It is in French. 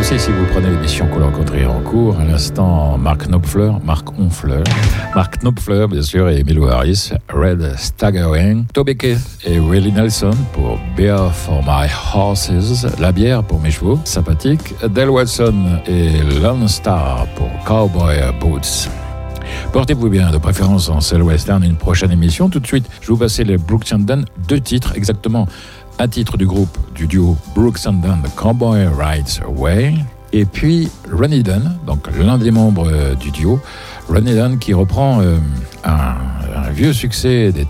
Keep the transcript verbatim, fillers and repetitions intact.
aussi, si vous prenez l'émission Couleur Country en cours, à l'instant, Mark Knopfler, Mark Onfleur, Mark Knopfler, bien sûr, et Emmylou Harris, Red Staggering, Toby Keith et Willie Nelson pour Beer for My Horses, la bière pour mes chevaux, sympathique, Del Watson et Lone Star pour Cowboy Boots. Portez-vous bien, de préférence en Cell Western, une prochaine émission. Tout de suite, je vais vous passer les Brooks and Dunn, deux titres exactement. Un titre du groupe, du duo Brooks and Dunn, The Cowboy Rides Away. Et puis Ronnie Dunn, donc l'un des membres euh, du duo. Ronnie Dunn qui reprend euh, un, un vieux succès des